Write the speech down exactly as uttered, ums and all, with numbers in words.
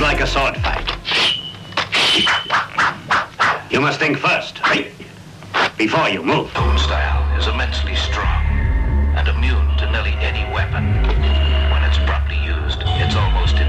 like a sword fight. You must think first, before you move. Own style is immensely strong and immune